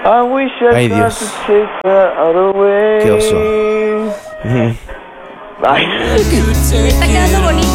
Ay, Dios. Qué oso. Me está quedando bonito.